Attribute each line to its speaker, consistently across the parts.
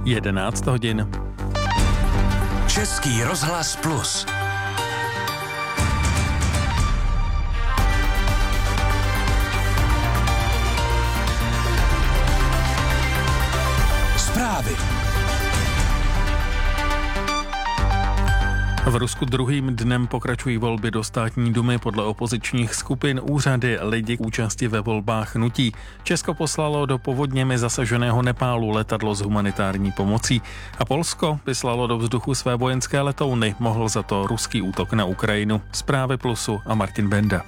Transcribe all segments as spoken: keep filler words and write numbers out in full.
Speaker 1: jedenáct hodin.
Speaker 2: Český rozhlas Plus. Zprávy.
Speaker 1: V Rusku druhým dnem pokračují volby do státní dumy. Podle opozičních skupin úřady lidi k účasti ve volbách nutí. Česko poslalo do povodněmi zasaženého Nepálu letadlo s humanitární pomocí a Polsko vyslalo do vzduchu své vojenské letouny. Mohl za to ruský útok na Ukrajinu. Zprávy Plusu a Martin Benda.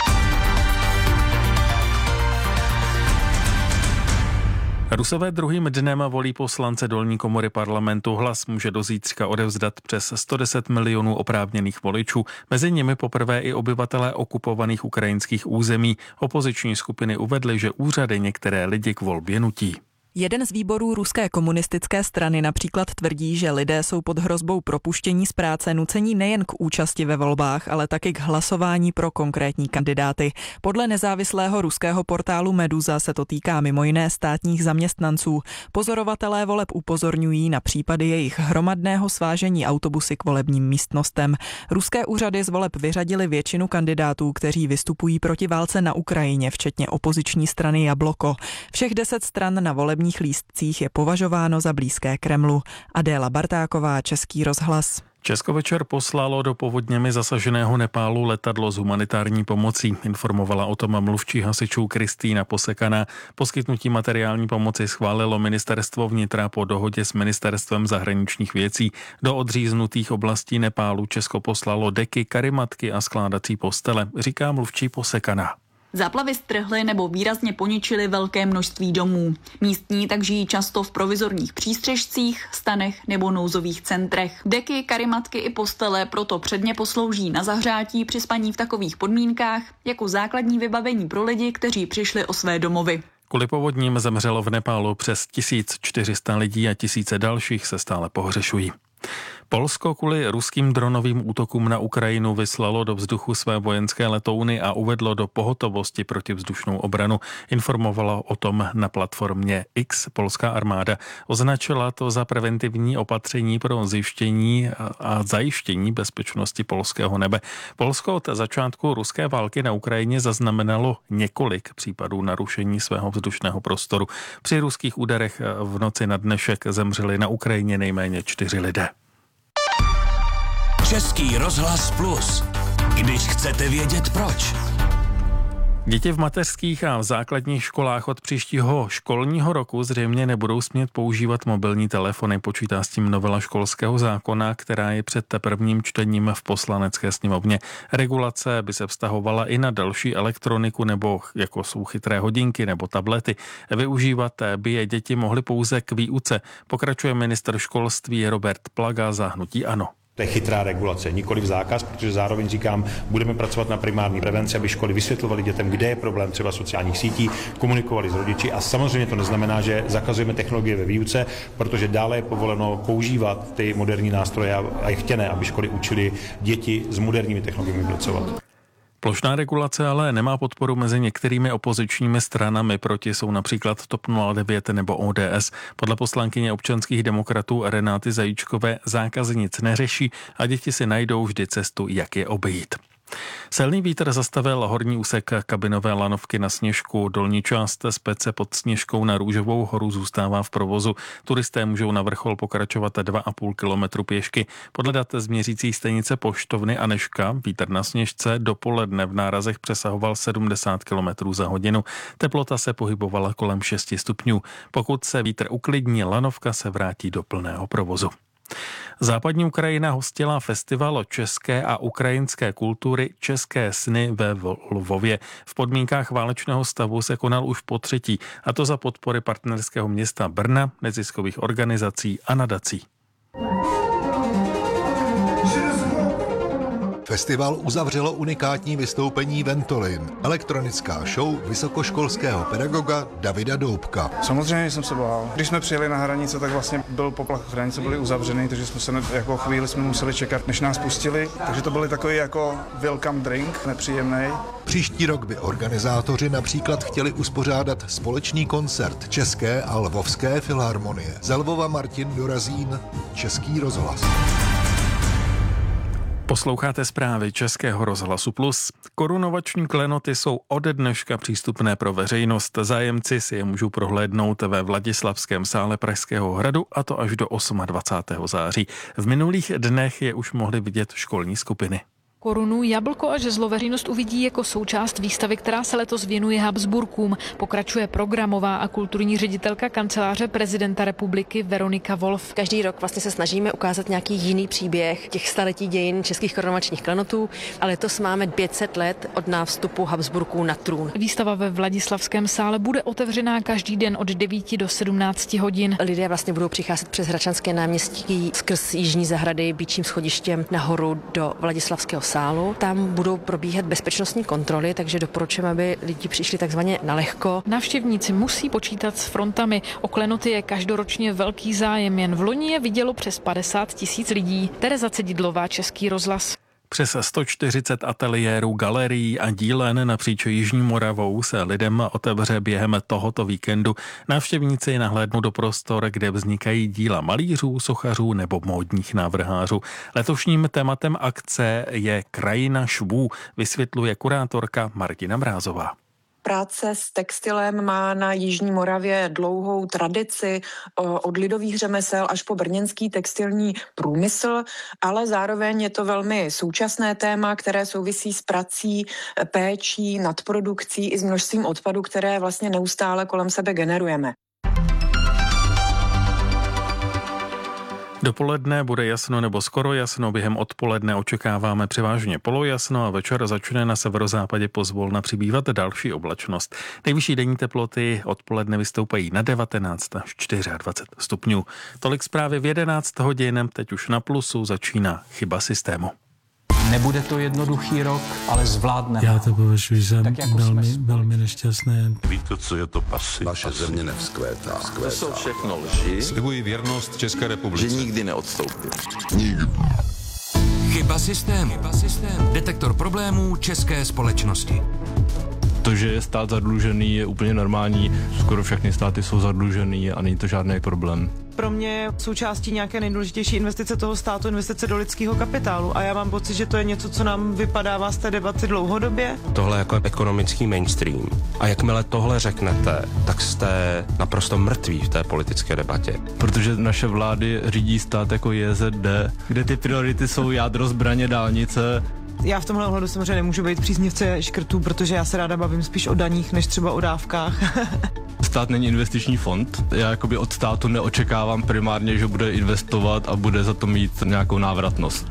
Speaker 1: Rusové druhým dnem volí poslance dolní komory parlamentu. Hlas může do zítřka odevzdat přes sto deset milionů oprávněných voličů. Mezi nimi poprvé i obyvatelé okupovaných ukrajinských území. Opoziční skupiny uvedly, že úřady některé lidi k volbě nutí.
Speaker 3: Jeden z výborů ruské komunistické strany například tvrdí, že lidé jsou pod hrozbou propuštění z práce nucení nejen k účasti ve volbách, ale taky k hlasování pro konkrétní kandidáty. Podle nezávislého ruského portálu Meduza se to týká mimo jiné státních zaměstnanců. Pozorovatelé voleb upozorňují na případy jejich hromadného svážení autobusy k volebním místnostem. Ruské úřady z voleb vyřadily většinu kandidátů, kteří vystupují proti válce na Ukrajině, včetně opoziční strany Jabloko. Všech deset stran na volební lístcích je považováno za blízké Kremlu. Adéla Bartáková, Český rozhlas.
Speaker 1: Česko večer poslalo do povodněmi zasaženého Nepálu letadlo s humanitární pomocí. Informovala o tom mluvčí hasičů Kristýna Posekaná. Poskytnutí materiální pomoci schválilo ministerstvo vnitra po dohodě s ministerstvem zahraničních věcí. Do odříznutých oblastí Nepálu Česko poslalo deky, karimatky a skládací postele, říká mluvčí Posekaná.
Speaker 4: Záplavy strhly nebo výrazně poničily velké množství domů. Místní tak žijí často v provizorních přístřešcích, stanech nebo nouzových centrech. Deky, karimatky i postele proto předně poslouží na zahřátí při spaní v takových podmínkách jako základní vybavení pro lidi, kteří přišli o své domovy.
Speaker 1: Kvůli povodním zemřelo v Nepálu přes tisíc čtyři sta lidí a tisíce dalších se stále pohřešují. Polsko kvůli ruským dronovým útokům na Ukrajinu vyslalo do vzduchu své vojenské letouny a uvedlo do pohotovosti protivzdušnou obranu. Informovalo o tom na platformě X polská armáda. Označila to za preventivní opatření pro zjištění a zajištění bezpečnosti polského nebe. Polsko od začátku ruské války na Ukrajině zaznamenalo několik případů narušení svého vzdušného prostoru. Při ruských úderech v noci na dnešek zemřeli na Ukrajině nejméně čtyři lidé.
Speaker 2: Český rozhlas Plus. Když chcete vědět proč.
Speaker 1: Děti v mateřských a v základních školách od příštího školního roku zřejmě nebudou smět používat mobilní telefony. Počítá s tím novela školského zákona, která je před prvním čtením v Poslanecké sněmovně. Regulace by se vztahovala i na další elektroniku, nebo jako jsou chytré hodinky nebo tablety. Využívat by je děti mohly pouze k výuce. Pokračuje ministr školství Robert Plaga za hnutí ANO.
Speaker 5: To je chytrá regulace, nikoliv zákaz, protože zároveň říkám, budeme pracovat na primární prevenci, aby školy vysvětlovaly dětem, kde je problém třeba sociálních sítí, komunikovali s rodiči a samozřejmě to neznamená, že zakazujeme technologie ve výuce, protože dále je povoleno používat ty moderní nástroje a je chtěné, aby školy učily děti s moderními technologiemi pracovat.
Speaker 1: Plošná regulace ale nemá podporu mezi některými opozičními stranami. Proti jsou například TOP nula devět nebo O D S. Podle poslankyně občanských demokratů Renáty Zajíčkové zákaz nic neřeší a děti si najdou vždy cestu, jak je obejít. Silný vítr zastavil horní úsek kabinové lanovky na Sněžku. Dolní část z Pece pod Sněžkou na Růžovou horu zůstává v provozu. Turisté můžou na vrchol pokračovat dva a půl kilometru pěšky. Podle dat z měřící stanice poštovny Anežka vítr na Sněžce dopoledne v nárazech přesahoval sedmdesát kilometrů za hodinu. Teplota se pohybovala kolem šesti stupňů. Pokud se vítr uklidní, lanovka se vrátí do plného provozu. Západní Ukrajina hostila festival české a ukrajinské kultury České sny ve Lvově. V podmínkách válečného stavu se konal už po třetí, a to za podpory partnerského města Brna, neziskových organizací a nadací.
Speaker 6: Festival uzavřelo unikátní vystoupení Ventolin, elektronická show vysokoškolského pedagoga Davida Doubka.
Speaker 7: Samozřejmě jsem se bál. Když jsme přijeli na hranice, tak vlastně byl poplach, hranice byly uzavřeny, takže jsme se ne, jako chvíli jsme museli čekat, než nás pustili, takže to byly takový jako welcome drink, nepříjemný.
Speaker 6: Příští rok by organizátoři například chtěli uspořádat společný koncert České a Lvovské filharmonie. Z Lvova Martin Dorazín, Český rozhlas.
Speaker 1: Posloucháte zprávy Českého rozhlasu Plus. Korunovační klenoty jsou ode dneška přístupné pro veřejnost. Zájemci si je můžou prohlédnout ve Vladislavském sále Pražského hradu, a to až do dvacátého osmého září. V minulých dnech je už mohly vidět školní skupiny.
Speaker 8: Korunu, jablko a žezlo veřejnost uvidí jako součást výstavy, která se letos věnuje Habsburkům. Pokračuje programová a kulturní ředitelka kanceláře prezidenta republiky Veronika Wolf.
Speaker 9: Každý rok vlastně se snažíme ukázat nějaký jiný příběh těch staletí dějin českých korunovačních klenotů, ale letos máme pět set let od nástupu Habsburků na trůn.
Speaker 8: Výstava ve Vladislavském sále bude otevřená každý den od devíti do sedmnácti hodin.
Speaker 9: Lidé vlastně budou přicházet přes Hradčanské náměstí skrz Jižní zahrady Býčím schodištěm nahoru do Vladislavského sálu. Tam budou probíhat bezpečnostní kontroly, takže doporučujeme, aby lidi přišli takzvaně na lehko.
Speaker 8: Návštěvníci musí počítat s frontami. O klenoty je každoročně velký zájem. Jen v loni je vidělo přes padesát tisíc lidí. Tereza Cedidlová, Český rozhlas.
Speaker 1: Přes sto čtyřicet ateliérů, galerií a dílen napříč Jižní Moravou se lidem otevře během tohoto víkendu. Návštěvníci nahlédnou do prostor, kde vznikají díla malířů, sochařů nebo módních návrhářů. Letošním tématem akce je Krajina švů, vysvětluje kurátorka Martina Mrázová.
Speaker 10: Práce s textilem má na Jižní Moravě dlouhou tradici od lidových řemesel až po brněnský textilní průmysl, ale zároveň je to velmi současné téma, které souvisí s prací, péčí, nadprodukcí i s množstvím odpadu, které vlastně neustále kolem sebe generujeme.
Speaker 1: Dopoledne bude jasno nebo skoro jasno, během odpoledne očekáváme převážně polojasno a večer začne na severozápadě pozvolna přibývat další oblačnost. Nejvyšší denní teploty odpoledne vystoupají na devatenáct až dvacet čtyři stupňů. Tolik zprávy v jedenáct hodin, teď už na Plusu začíná chyba systému.
Speaker 11: Nebude to jednoduchý rok, ale zvládneme.
Speaker 12: Já to považuji za
Speaker 11: jako
Speaker 12: velmi, velmi nešťastné.
Speaker 13: Víte, co je to pasy?
Speaker 14: Naše země nevzkvétá.
Speaker 15: To jsou všechno lži.
Speaker 14: Slibuji věrnost České republice.
Speaker 15: Že nikdy neodstoupím.
Speaker 14: Nikdy.
Speaker 2: Chyba systému. Chyba systému. Detektor problémů české společnosti.
Speaker 16: To, že je stát zadlužený, je úplně normální. Skoro všechny státy jsou zadlužený a není to žádný problém.
Speaker 17: Pro mě je součástí nějaké nejdůležitější investice toho státu, investice do lidského kapitálu. A já mám pocit, že to je něco, co nám vypadává z té debaty dlouhodobě.
Speaker 18: Tohle jako ekonomický mainstream. A jakmile tohle řeknete, tak jste naprosto mrtví v té politické debatě.
Speaker 16: Protože naše vlády řídí stát jako J Z D, kde ty priority jsou jádro, zbraně, dálnice.
Speaker 17: Já v tomhle ohledu samozřejmě nemůžu být příznivce škrtů, protože já se ráda bavím spíš o daních, než třeba o dávkách.
Speaker 16: Stát není investiční fond. Já jakoby od státu neočekávám primárně, že bude investovat a bude za to mít nějakou návratnost.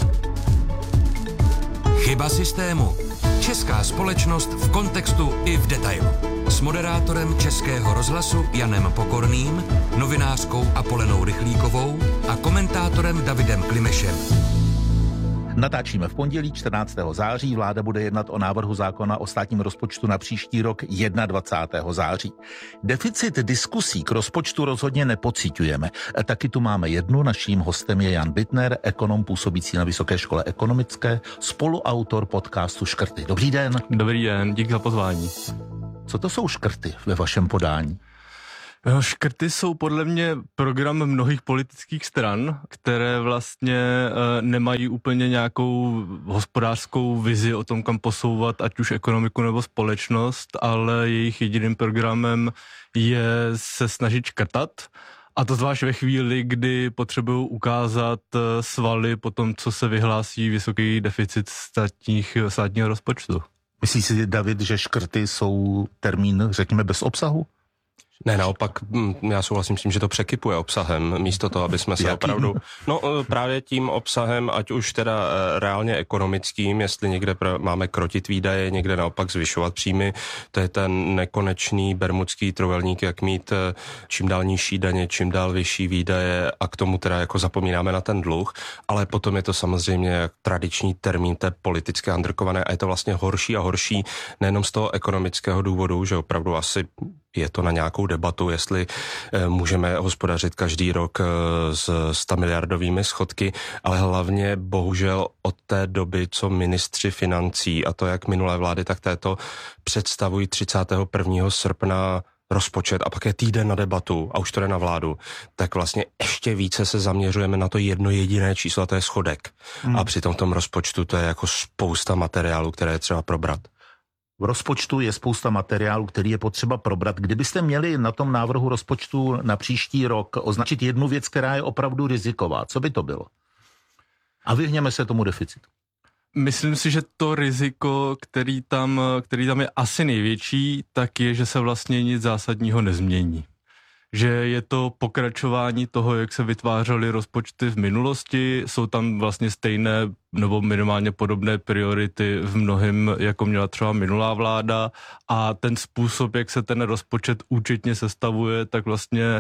Speaker 2: Chyba systému. Česká společnost v kontextu i v detailu. S moderátorem Českého rozhlasu Janem Pokorným, novinářkou Apolenou Rychlíkovou a komentátorem Davidem Klimešem.
Speaker 19: Natáčíme v pondělí čtrnáctého září, vláda bude jednat o návrhu zákona o státním rozpočtu na příští rok dvacátého prvního září. Deficit diskusí k rozpočtu rozhodně nepociťujeme. Taky tu máme jednu, naším hostem je Jan Bittner, ekonom působící na Vysoké škole ekonomické, spoluautor podcastu Škrty. Dobrý den.
Speaker 16: Dobrý den, díky za pozvání.
Speaker 19: Co to jsou škrty ve vašem podání?
Speaker 16: Škrty jsou podle mě program mnohých politických stran, které vlastně e, nemají úplně nějakou hospodářskou vizi o tom, kam posouvat ať už ekonomiku nebo společnost, ale jejich jediným programem je se snažit škrtat. A to zvlášť ve chvíli, kdy potřebují ukázat svaly po tom, co se vyhlásí vysoký deficit státních, státního rozpočtu.
Speaker 19: Myslíš si, David, že škrty jsou termín, řekněme, bez obsahu?
Speaker 18: Ne, naopak, já souhlasím s tím, že to překypuje obsahem, místo toho, aby jsme se
Speaker 19: Jakým?
Speaker 18: opravdu... No právě tím obsahem, ať už teda reálně ekonomickým, jestli někde máme krotit výdaje, někde naopak zvyšovat příjmy, to je ten nekonečný bermudský trojúhelník, jak mít čím dál nižší daně, čím dál vyšší výdaje a k tomu teda jako zapomínáme na ten dluh, ale potom je to samozřejmě tradiční termín té politické handrkované a je to vlastně horší a horší nejenom z toho ekonomického důvodu, že opravdu asi je to na nějakou debatu, jestli můžeme hospodařit každý rok s sto miliardovými schodky, ale hlavně bohužel od té doby, co ministři financí, a to jak minulé vlády, tak této, představují třicátého prvního srpna rozpočet a pak je týden na debatu a už to jde na vládu, tak vlastně ještě více se zaměřujeme na to jedno jediné číslo, a to je schodek. Hmm. A přitom v tom rozpočtu to je jako spousta materiálu, které je třeba probrat.
Speaker 19: V rozpočtu je spousta materiálu, který je potřeba probrat. Kdybyste měli na tom návrhu rozpočtu na příští rok označit jednu věc, která je opravdu riziková, co by to bylo? A vyhněme se tomu deficitu.
Speaker 16: Myslím si, že to riziko, který tam, který tam je asi největší, tak je, že se vlastně nic zásadního nezmění. Že je to pokračování toho, jak se vytvářely rozpočty v minulosti, jsou tam vlastně stejné nebo minimálně podobné priority v mnohém, jako měla třeba minulá vláda a ten způsob, jak se ten rozpočet účetně sestavuje, tak vlastně e,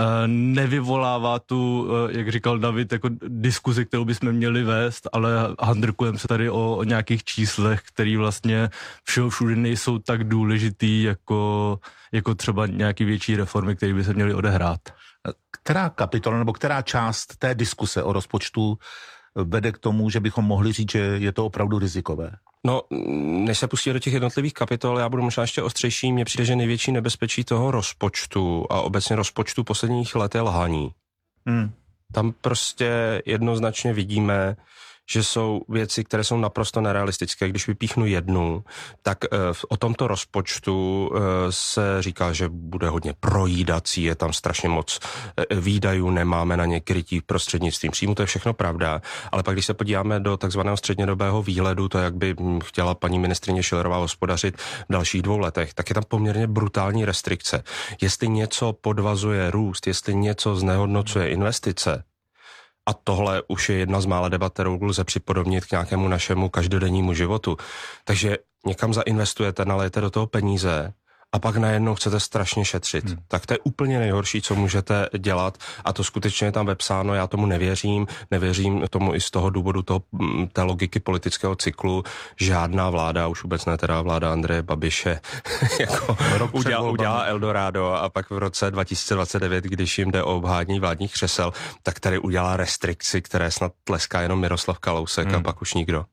Speaker 16: nevyvolává tu, e, jak říkal David, jako diskuzi, kterou bychom měli vést, ale handrkujeme se tady o, o nějakých číslech, který vlastně všeho všude nejsou tak důležitý, jako, jako třeba nějaký větší reformy, které by se měly odehrát.
Speaker 19: Která kapitola nebo která část té diskuse o rozpočtu vede k tomu, že bychom mohli říct, že je to opravdu rizikové?
Speaker 18: No, než se pustí do těch jednotlivých kapitol, já budu možná ještě ostřejší. Mně přijde, že největší nebezpečí toho rozpočtu a obecně rozpočtu posledních let je lhaní. Hmm. Tam prostě jednoznačně vidíme, že jsou věci, které jsou naprosto nerealistické. Když vypíchnu jednu, tak o tomto rozpočtu se říká, že bude hodně projídací, je tam strašně moc výdajů, nemáme na ně krytí prostřednictvím příjmu, to je všechno pravda, ale pak když se podíváme do takzvaného střednědobého výhledu, to jak by chtěla paní ministryně Schillerová hospodařit v dalších dvou letech, tak je tam poměrně brutální restrikce. Jestli něco podvazuje růst, jestli něco znehodnocuje investice, a tohle už je jedna z mála debat, kterou lze připodobnit k nějakému našemu každodennímu životu. Takže někam zainvestujete, nalejete do toho peníze a pak najednou chcete strašně šetřit. Hmm. Tak to je úplně nejhorší, co můžete dělat a to skutečně je tam vepsáno, já tomu nevěřím, nevěřím tomu i z toho důvodu toho, té logiky politického cyklu. Žádná vláda, už vůbec ne teda vláda Andreje Babiše, jako udělala, udělala Eldorado a pak v roce dva tisíce dvacet devět, když jim jde o obhájení vládních křesel, tak tady udělala restrikci, které snad tleská jenom Miroslav Kalousek hmm. a pak už nikdo.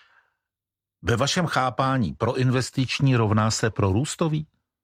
Speaker 19: Ve vašem chápání proinvestiční rovná se prorůstový?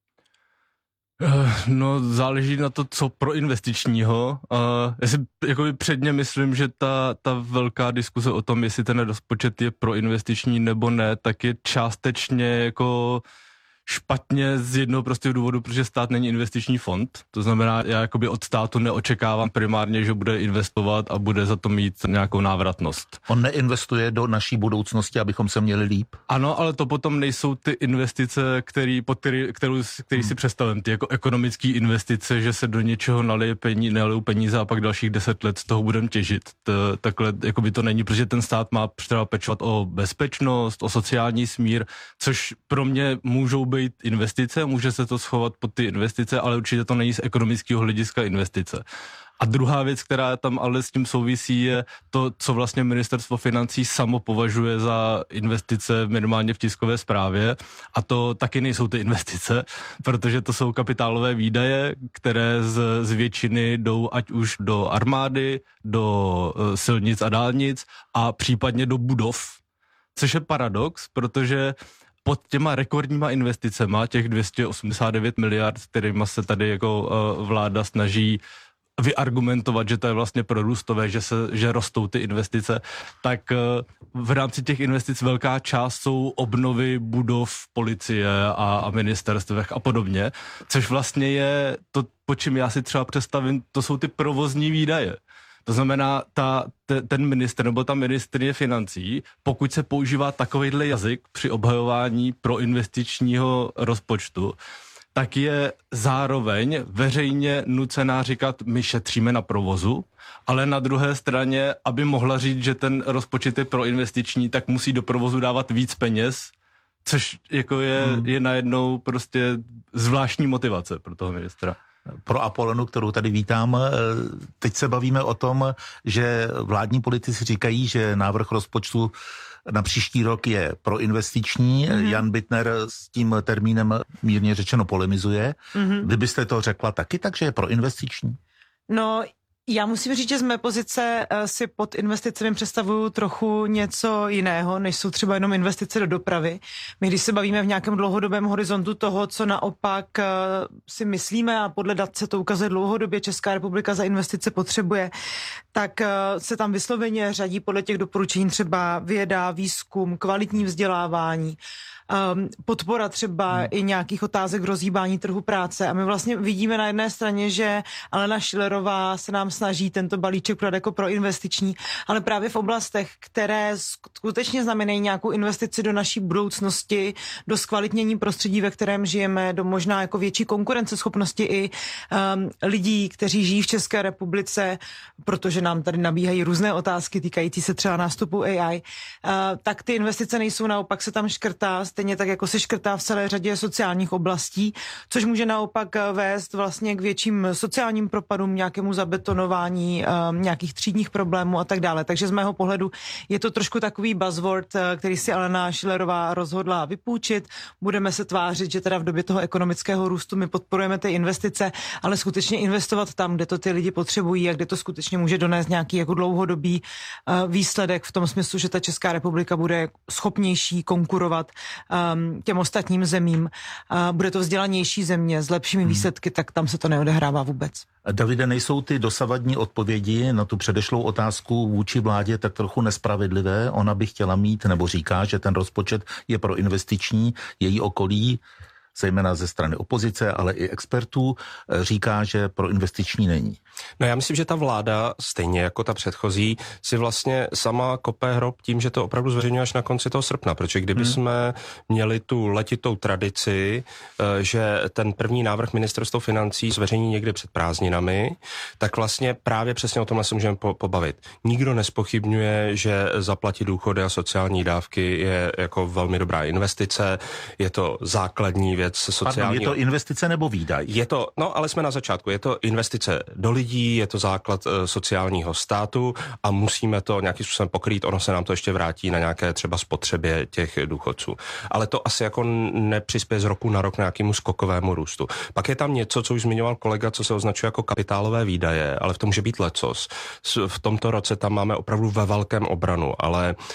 Speaker 16: No, záleží na to, co pro investičního. Uh, já si jakoby předně myslím, že ta, ta velká diskuse o tom, jestli ten rozpočet je pro investiční nebo ne, tak je částečně jako špatně z jednoho prostého důvodu, protože stát není investiční fond. To znamená, já jakoby od státu neočekávám primárně, že bude investovat a bude za to mít nějakou návratnost.
Speaker 19: On neinvestuje do naší budoucnosti, abychom se měli líp?
Speaker 16: Ano, ale to potom nejsou ty investice, který, pod který, kterou, který hmm. si představím, ty jako ekonomické investice, že se do něčeho nalije peníze, nalijou peníze a pak dalších deset let z toho budeme těžit. To, takhle jakoby to není, protože ten stát má třeba pečovat o bezpečnost, o sociální smír, což pro mě můžou být investice, může se to schovat pod ty investice, ale určitě to není z ekonomického hlediska investice. A druhá věc, která tam ale s tím souvisí, je to, co vlastně ministerstvo financí samo považuje za investice minimálně v tiskové zprávě. A to taky nejsou ty investice, protože to jsou kapitálové výdaje, které z, z většiny jdou ať už do armády, do uh, silnic a dálnic a případně do budov. Což je paradox, protože pod těma rekordníma investicema, těch dvě stě osmdesát devět miliard, kterýma se tady jako uh, vláda snaží vyargumentovat, že to je vlastně prorůstové, že, se, že rostou ty investice, tak uh, v rámci těch investic velká část jsou obnovy budov policie a, a ministerstvech a podobně, což vlastně je to, po čím já si třeba představím, to jsou ty provozní výdaje. To znamená, ta, te, ten ministr nebo ta ministryně financí, pokud se používá takovýhle jazyk při obhajování proinvestičního rozpočtu, tak je zároveň veřejně nucená říkat, my šetříme na provozu, ale na druhé straně, aby mohla říct, že ten rozpočet je proinvestiční, tak musí do provozu dávat víc peněz, což jako je, hmm. je najednou prostě zvláštní motivace pro toho ministra.
Speaker 19: Pro Apolonu, kterou tady vítám. Teď se bavíme o tom, že vládní politici říkají, že návrh rozpočtu na příští rok je proinvestiční. Mm-hmm. Jan Bittner s tím termínem mírně řečeno polemizuje. Mm-hmm. Vy byste to řekla taky, takže je proinvestiční?
Speaker 17: No, já musím říct, že z mé pozice si pod investicemi představuju trochu něco jiného, než jsou třeba jenom investice do dopravy. My, když se bavíme v nějakém dlouhodobém horizontu toho, co naopak si myslíme, a podle dat se to ukazuje dlouhodobě, Česká republika za investice potřebuje, tak se tam vysloveně řadí podle těch doporučení třeba věda, výzkum, kvalitní vzdělávání, Um, podpora třeba hmm. i nějakých otázek rozhýbání trhu práce. A my vlastně vidíme na jedné straně, že Alena Schillerová se nám snaží tento balíček prodat jako proinvestiční, ale právě v oblastech, které skutečně znamenají nějakou investici do naší budoucnosti, do zkvalitnění prostředí, ve kterém žijeme, do možná jako větší konkurenceschopnosti i um, lidí, kteří žijí v České republice, protože nám tady nabíhají různé otázky týkající se třeba nástupu A I, uh, tak ty investice nejsou, naopak se tam škrtá, stejně tak jako se škrtá v celé řadě sociálních oblastí, což může naopak vést vlastně k větším sociálním propadům, nějakému zabetonování um, nějakých třídních problémů a tak dále. Takže z mého pohledu je to trošku takový buzzword, který si Alena Schillerová rozhodla vypůjčit. Budeme se tvářit, že teda v době toho ekonomického růstu my podporujeme ty investice, ale skutečně investovat tam, kde to ty lidi potřebují a kde to skutečně může donést nějaký jako dlouhodobý uh, výsledek v tom smyslu, že ta Česká republika bude schopnější konkurovat um, těm ostatním zemím. Uh, bude to vzdělanější země s lepšími výsledky, tak tam se to neodehrává vůbec.
Speaker 19: Davide, nejsou ty dosavadní odpovědi na tu předešlou otázku vůči vládě tak trochu nespravedlivé? Ona by chtěla mít, nebo říká, že ten rozpočet je proinvestiční, její okolí, zejména ze strany opozice, ale i expertů, říká, že proinvestiční není.
Speaker 18: No já myslím, že ta vláda, stejně jako ta předchozí, si vlastně sama kope hrob tím, že to opravdu zveřejňuje až na konci toho srpna, protože kdyby hmm. jsme měli tu letitou tradici, že ten první návrh ministerstva financí zveřejní někdy před prázdninami, tak vlastně právě přesně o tomhle se můžeme po- pobavit. Nikdo nespochybňuje, že zaplatit důchody a sociální dávky je jako velmi dobrá investice, je to základní věc sociální.
Speaker 19: Pardon, je to investice nebo výdaj?
Speaker 18: Je to, no ale jsme na začátku, je to investice do lidí, je to základ e, sociálního státu a musíme to nějakým způsobem pokrýt, ono se nám to ještě vrátí na nějaké třeba spotřebě těch důchodců. Ale to asi jako nepřispěje z roku na rok nějakému skokovému růstu. Pak je tam něco, co už zmiňoval kolega, co se označuje jako kapitálové výdaje, ale v tom může být lecos. V tomto roce tam máme opravdu ve velkém obranu, ale e,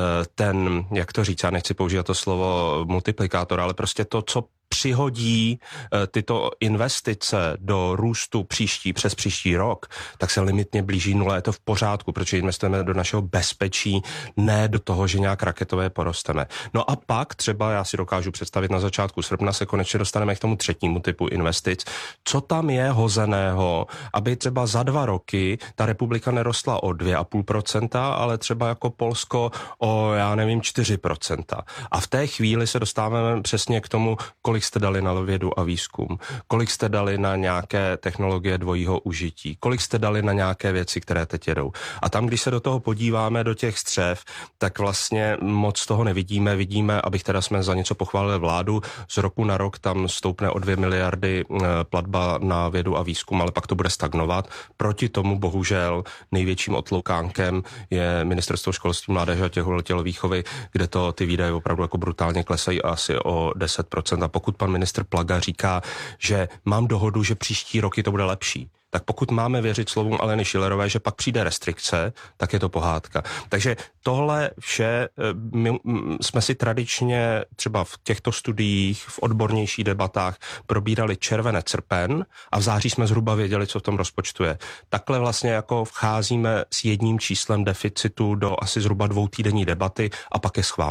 Speaker 18: ten, jak to říct, já nechci používat to slovo multiplikátor, ale prostě to, co přihodí e, tyto investice do růstu příští, přes příští rok, tak se limitně blíží nule, je to v pořádku, protože investujeme do našeho bezpečí, ne do toho, že nějak raketové porosteme. No a pak třeba, já si dokážu představit na začátku srpna, se konečně dostaneme k tomu třetímu typu investic. Co tam je hozeného, aby třeba za dva roky ta republika nerostla o dvě a půl procenta, ale třeba jako Polsko o, já nevím, čtyři procenta. A v té chvíli se dostáváme přesně k tomu, kolik jste dali na vědu a výzkum, kolik jste dali na nějaké technologie dvojího užití, kolik jste dali na nějaké věci, které teď jedou. A tam, když se do toho podíváme, do těch střev, tak vlastně moc toho nevidíme. Vidíme, abych teda jsme za něco pochválili vládu, z roku na rok tam stoupne o dvě miliardy platba na vědu a výzkum, ale pak to bude stagnovat. Proti tomu bohužel největším otloukánkem je Ministerstvo školství, mládeže a tělovýchovy, kde to ty výdaje opravdu jako brutálně klesají asi o deset procent. A pokud pan ministr Plaga říká, že mám dohodu, že příští roky to bude lepší, tak pokud máme věřit slovům Aleny Schillerové, že pak přijde restrikce, tak je to pohádka. Takže tohle vše my jsme si tradičně třeba v těchto studiích, v odbornějších debatách probírali červenec, srpen a v září jsme zhruba věděli, co v tom rozpočtu je. Takhle vlastně jako vcházíme s jedním číslem deficitu do asi zhruba dvoutýdenní debaty a pak je schváleno.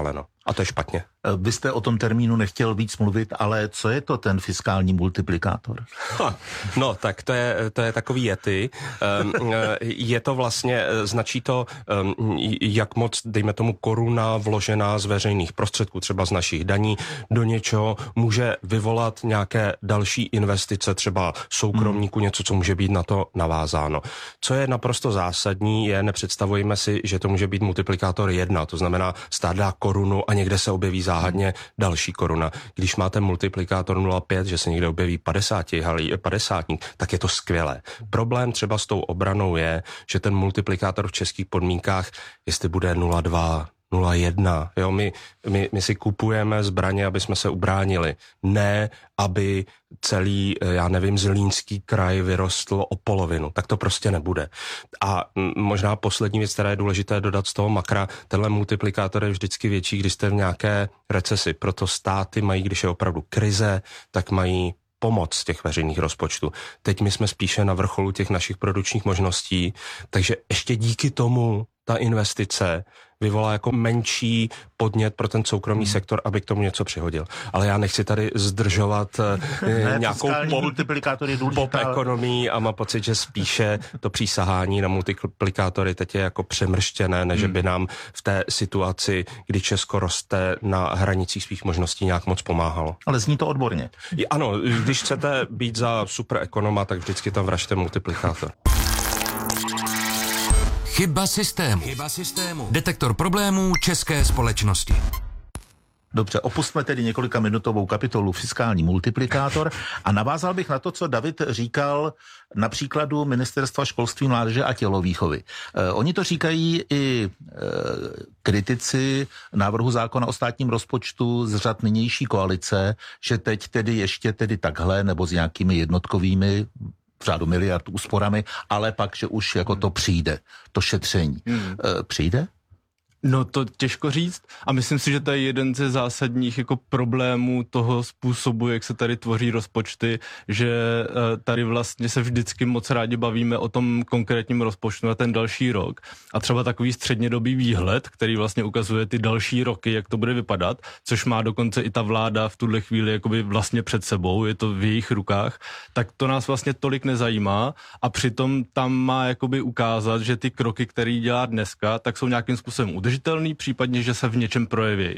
Speaker 18: A to je špatně.
Speaker 19: Vy jste o tom termínu nechtěl víc mluvit, ale co je to ten fiskální multiplikátor?
Speaker 18: Ha, no, tak to je, to je takový yeti. Je to vlastně, značí to, jak moc, dejme tomu, koruna vložená z veřejných prostředků, třeba z našich daní, do něčeho může vyvolat nějaké další investice, třeba soukromníků, hmm. něco, co může být na to navázáno. Co je naprosto zásadní, je, nepředstavujeme si, že to může být multiplikátor jedna, to znamená, stát dá korunu a někde se objeví záhadně další koruna. Když máte multiplikátor nula celá pět, že se někde objeví padesátník, tak je to skvělé. Problém třeba s tou obranou je, že ten multiplikátor v českých podmínkách, jestli bude nula celá dva, nula celá jedna, jo, my, my, my si kupujeme zbraně, aby jsme se ubránili. Ne, aby celý, já nevím, Zlínský kraj vyrostl o polovinu. Tak to prostě nebude. A možná poslední věc, která je důležité dodat z toho makra, tenhle multiplikátor je vždycky větší, když jste v nějaké recesi. Proto státy mají, když je opravdu krize, tak mají pomoc z těch veřejných rozpočtů. Teď my jsme spíše na vrcholu těch našich produkčních možností, takže ještě díky tomu ta investice vyvolá jako menší podnět pro ten soukromý hmm. sektor, aby k tomu něco přihodil. Ale já nechci tady zdržovat ne, nějakou pop, pop ekonomii a mám pocit, že spíše to přísahání na multiplikátory teď je jako přemrštěné, než hmm. by nám v té situaci, kdy Česko roste na hranicích svých možností, nějak moc pomáhalo.
Speaker 19: Ale zní to odborně.
Speaker 18: Ano, když chcete být za super ekonoma, tak vždycky tam vražte multiplikátor.
Speaker 2: Chyba systému. Chyba systému. Detektor problémů české společnosti.
Speaker 19: Dobře, opustme tedy několika minutovou kapitolu fiskální multiplikátor a navázal bych na to, co David říkal na příkladu Ministerstva školství, mládeže a tělovýchovy. Eh, oni to říkají i eh, kritici návrhu zákona o státním rozpočtu z řad nynější koalice, že teď tedy ještě tedy takhle nebo s nějakými jednotkovými v řádu miliard úsporami, ale pak, že už jako to přijde, to šetření. Hmm. E, přijde?
Speaker 16: No to těžko říct a myslím si, že to je jeden ze zásadních jako problémů toho způsobu, jak se tady tvoří rozpočty, že tady vlastně se vždycky moc rádi bavíme o tom konkrétním rozpočtu na ten další rok a třeba takový střednědobý výhled, který vlastně ukazuje ty další roky, jak to bude vypadat, což má dokonce i ta vláda v tuhle chvíli jakoby vlastně před sebou, je to v jejich rukách, tak to nás vlastně tolik nezajímá a přitom tam má jakoby ukázat, že ty kroky, které dělá dneska, tak jsou nějakým způsobem udržitelné, případně, že se v něčem projeví.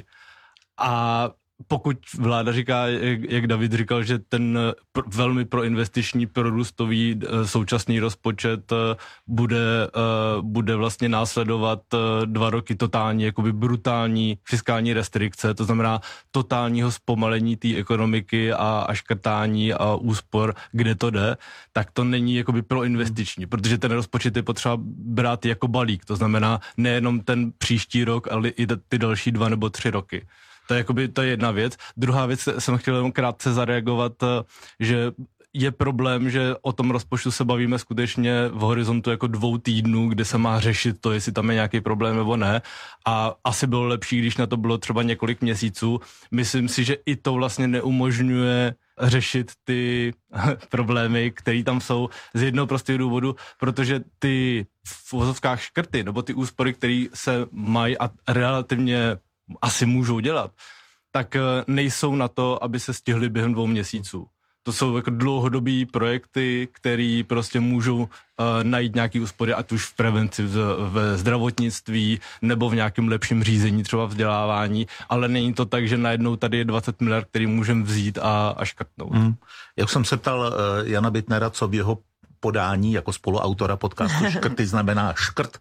Speaker 16: A pokud vláda říká, jak David říkal, že ten velmi proinvestiční, prorůstový současný rozpočet bude, bude vlastně následovat dva roky totální, jakoby brutální fiskální restrikce, to znamená totálního zpomalení té ekonomiky a, a škrtání a úspor, kde to jde, tak to není jakoby proinvestiční, protože ten rozpočet je potřeba brát jako balík, to znamená nejenom ten příští rok, ale i ty další dva nebo tři roky. To je, jakoby, to je jedna věc. Druhá věc, jsem chtěl jenom krátce zareagovat, že je problém, že o tom rozpočtu se bavíme skutečně v horizontu jako dvou týdnů, kde se má řešit to, jestli tam je nějaký problém nebo ne. A asi bylo lepší, když na to bylo třeba několik měsíců. Myslím si, že i to vlastně neumožňuje řešit ty problémy, které tam jsou z jednoho prostého důvodu, protože ty v uvozovkách škrty nebo ty úspory, které se mají a relativně asi můžou dělat, tak nejsou na to, aby se stihly během dvou měsíců. To jsou jako dlouhodobý projekty, které prostě můžou uh, najít nějaký úspory, ať už v prevenci, v, ve zdravotnictví nebo v nějakém lepším řízení, třeba vzdělávání, ale není to tak, že najednou tady je dvacet miliard, který můžeme vzít a, a škrtnout. Hmm.
Speaker 19: Jak jsem se ptal uh, Jana Bittnera, co v jeho podání jako spoluautora podcastu Škrty znamená škrt.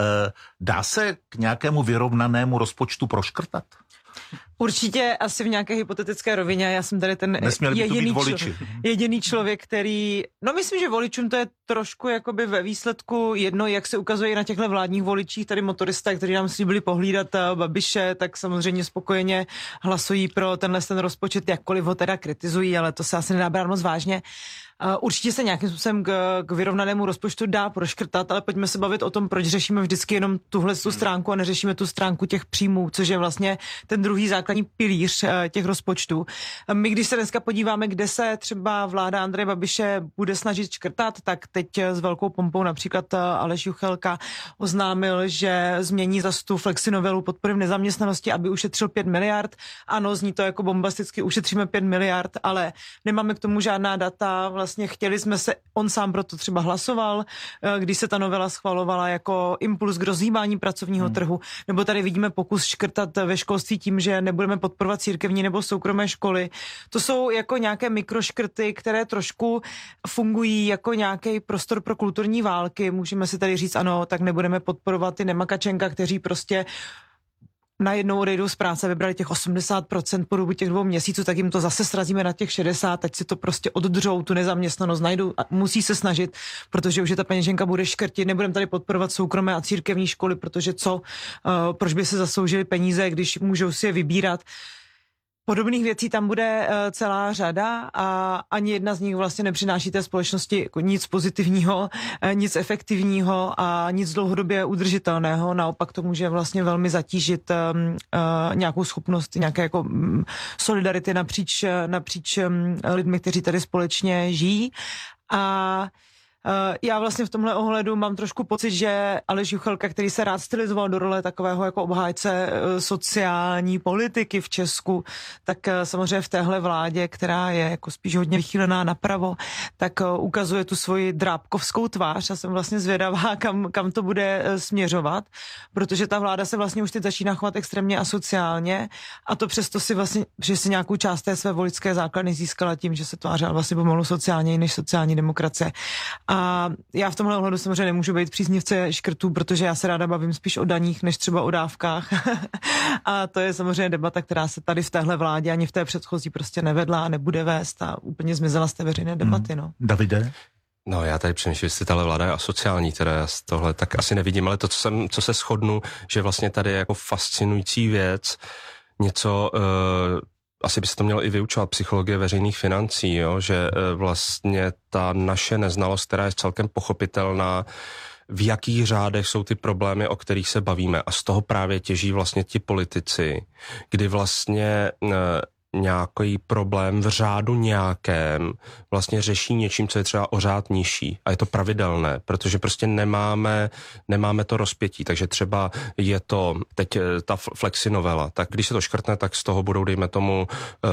Speaker 19: Dá se k nějakému vyrovnanému rozpočtu proškrtat?
Speaker 17: Určitě asi v nějaké hypotetické rovině. Já jsem tady ten jediný, člo, jediný člověk, který... No myslím, že voličům to je trošku jakoby ve výsledku jedno, jak se ukazuje na těchto vládních voličích, tady motoristé, kteří nám slíbili pohlídat Babiše, tak samozřejmě spokojeně hlasují pro tenhle ten rozpočet, jakkoliv ho teda kritizují, ale to se asi nedá brát moc vážně. Určitě se nějakým způsobem k, k vyrovnanému rozpočtu dá proškrtat, ale pojďme se bavit o tom, proč řešíme vždycky jenom tuhle tu stránku a neřešíme tu stránku těch příjmů, což je vlastně ten druhý základní pilíř těch rozpočtů. My, když se dneska podíváme, kde se třeba vláda Andreje Babiše bude snažit škrtat, tak teď s velkou pompou například Aleš Juchelka oznámil, že změní zase tu flexinovelu podpory v nezaměstnanosti, aby ušetřil pět miliard. Ano, zní to jako bombasticky, ušetříme pět miliard, ale nemáme k tomu žádná data. Vlastně chtěli jsme se, on sám proto třeba hlasoval, když se ta novela schvalovala jako impuls k rozhýbání pracovního hmm. trhu. Nebo tady vidíme pokus škrtat ve školství tím, že nebudeme podporovat církevní nebo soukromé školy. To jsou jako nějaké mikroškrty, které trošku fungují jako nějaký prostor pro kulturní války. Můžeme si tady říct, ano, tak nebudeme podporovat ty nemakačenka, kteří prostě najednou odejdou z práce, vybrali těch osmdesát procent po dobu těch dvou měsíců, tak jim to zase srazíme na těch šedesát, ať si to prostě oddržou, tu nezaměstnanost najdou a musí se snažit, protože už je ta peněženka bude škrtit, nebudeme tady podporovat soukromé a církevní školy, protože co, uh, proč by se zasloužili peníze, když můžou si je vybírat. Podobných věcí tam bude uh, celá řada a ani jedna z nich vlastně nepřináší té společnosti jako nic pozitivního, uh, nic efektivního a nic dlouhodobě udržitelného. Naopak to může vlastně velmi zatížit um, uh, nějakou schopnost, nějaké jako um, solidarity napříč, napříč um, lidmi, kteří tady společně žijí. A já vlastně v tomhle ohledu mám trošku pocit, že Aleš Juchelka, který se rád stylizoval do role takového jako obhájce sociální politiky v Česku, tak samozřejmě v téhle vládě, která je jako spíš hodně vychýlená napravo, tak ukazuje tu svoji drábkovskou tvář a jsem vlastně zvědavá, kam, kam to bude směřovat, protože ta vláda se vlastně už teď začíná chovat extrémně asociálně a to přesto si vlastně, že si nějakou část té své voličské základny získala tím, že se tvářila vlastně pomalu sociálněji než sociální demokracie. A já v tomhle ohledu samozřejmě nemůžu být příznivce škrtů, protože já se ráda bavím spíš o daních, než třeba o dávkách. A to je samozřejmě debata, která se tady v téhle vládě ani v té předchozí prostě nevedla a nebude vést a úplně zmizela z té veřejné debaty. No.
Speaker 19: Davide?
Speaker 18: No já tady přemýšlím, jestli tahle vláda je asociální, teda já tohle tak asi nevidím, ale to, co, jsem, co se shodnu, že vlastně tady je jako fascinující věc, něco... Uh, asi by se to mělo i vyučovat psychologie veřejných financí, jo? Že vlastně ta naše neznalost, která je celkem pochopitelná, v jakých řádech jsou ty problémy, o kterých se bavíme. A z toho právě těží vlastně ti politici, kdy vlastně nějaký problém v řádu nějakém vlastně řeší něčím, co je třeba o řád nižší. A je to pravidelné, protože prostě nemáme, nemáme to rozpětí. Takže třeba je to teď ta flexinovela. Tak když se to škrtne, tak z toho budou, dejme tomu,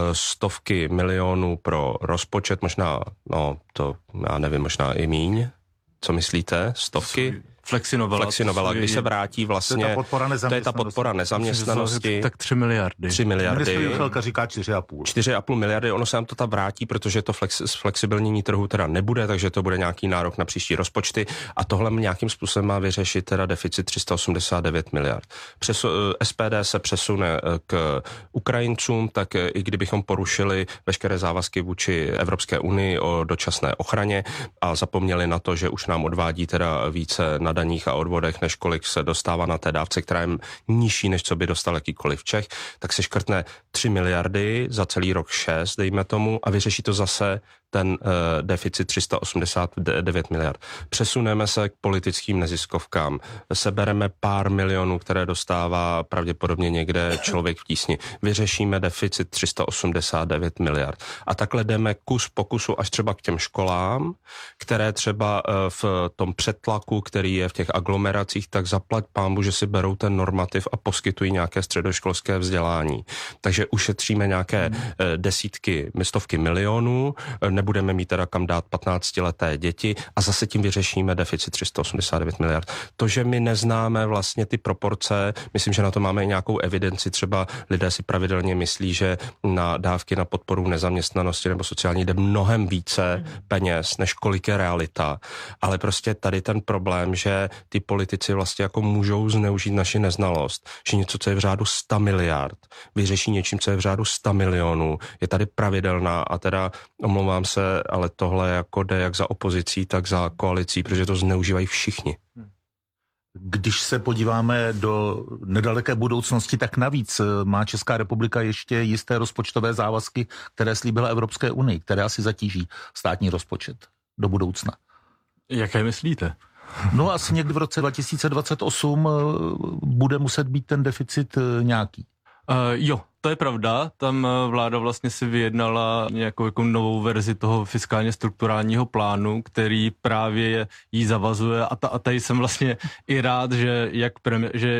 Speaker 18: stovky milionů pro rozpočet, možná, no to já nevím, možná i míň. Co myslíte? Stovky?
Speaker 16: Flexinovela.
Speaker 18: Flexinovela, když se vrátí vlastně, to je ta podpora nezaměstnanosti, to je ta podpora nezaměstnanosti
Speaker 16: tak tři miliardy.
Speaker 18: tři miliardy.
Speaker 19: Ministr Juchelka říká čtyři a půl.
Speaker 18: čtyři a půl miliardy, ono se nám to tam vrátí, protože to flex, flexibilnění trhu teda nebude, takže to bude nějaký nárok na příští rozpočty a tohle nějakým způsobem má vyřešit teda deficit tři sta osmdesát devět miliard. Přes, S P D se přesune k Ukrajincům, tak i kdybychom porušili veškeré závazky vůči Evropské unii o dočasné ochraně a zapomněli na to, že už nám odvádí teda více na daních a odvodech, než kolik se dostává na té dávce, která je nižší, než co by dostal jakýkoliv Čech, tak se škrtne tři miliardy za celý rok šest, dejme tomu, a vyřeší to zase ten uh, deficit tři sta osmdesát devět miliard. Přesuneme se k politickým neziskovkám. Sebereme pár milionů, které dostává pravděpodobně někde člověk v tísni. Vyřešíme deficit tři sta osmdesát devět miliard. A takhle jdeme kus po kusu až třeba k těm školám, které třeba uh, v tom přetlaku, který je v těch aglomeracích, tak zaplať pánbu, že si berou ten normativ a poskytují nějaké středoškolské vzdělání. Takže ušetříme nějaké uh, desítky, stovky milionů, nebudeme mít teda kam dát patnáctileté děti a zase tím vyřešíme deficit tři sta osmdesát devět miliard. To, že my neznáme vlastně ty proporce, myslím, že na to máme i nějakou evidenci, třeba lidé si pravidelně myslí, že na dávky na podporu nezaměstnanosti nebo sociální jde mnohem více peněz, než kolik je realita. Ale prostě tady ten problém, že ty politici vlastně jako můžou zneužít naši neznalost, že něco, co je v řádu sto miliard, vyřeší něčím, co je v řádu sto milionů, je tady pravidelná a teda omlouvám se, ale tohle jako jde jak za opozicí, tak za koalicí, protože to zneužívají všichni.
Speaker 19: Když se podíváme do nedaleké budoucnosti, tak navíc má Česká republika ještě jisté rozpočtové závazky, které slíbila Evropské unii, které asi zatíží státní rozpočet do budoucna.
Speaker 16: Jaké myslíte?
Speaker 19: No asi někdy v roce dva tisíce dvacet osm bude muset být ten deficit nějaký.
Speaker 16: Uh, jo, to je pravda. Tam vláda vlastně si vyjednala nějakou jako novou verzi toho fiskálně strukturálního plánu, který právě jí zavazuje a, ta, a tady jsem vlastně i rád, že jak, premi- že